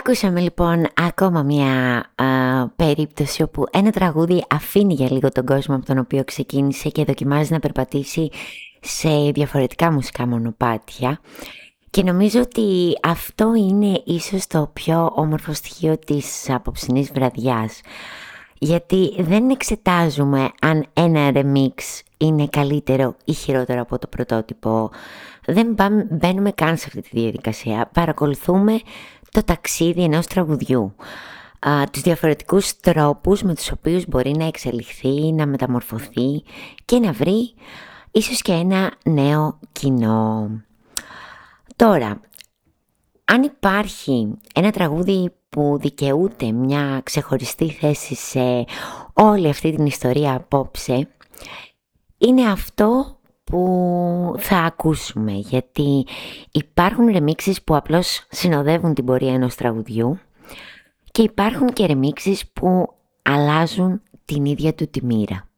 Ακούσαμε λοιπόν ακόμα μια περίπτωση όπου ένα τραγούδι αφήνει για λίγο τον κόσμο από τον οποίο ξεκίνησε και δοκιμάζει να περπατήσει σε διαφορετικά μουσικά μονοπάτια. Και νομίζω ότι αυτό είναι ίσως το πιο όμορφο στοιχείο της απόψινής βραδιάς. Γιατί δεν εξετάζουμε αν ένα remix είναι καλύτερο ή χειρότερο από το πρωτότυπο. Δεν μπαίνουμε καν σε αυτή τη διαδικασία. Παρακολουθούμε το ταξίδι ενός τραγουδιού. Τους διαφορετικούς τρόπους με τους οποίους μπορεί να εξελιχθεί, να μεταμορφωθεί και να βρει ίσως και ένα νέο κοινό. Τώρα, αν υπάρχει ένα τραγούδι που δικαιούται μια ξεχωριστή θέση σε όλη αυτή την ιστορία απόψε, είναι αυτό που θα ακούσουμε, γιατί υπάρχουν remixes που απλώς συνοδεύουν την πορεία ενός τραγουδιού και υπάρχουν και remixes που αλλάζουν την ίδια του τη μοίρα.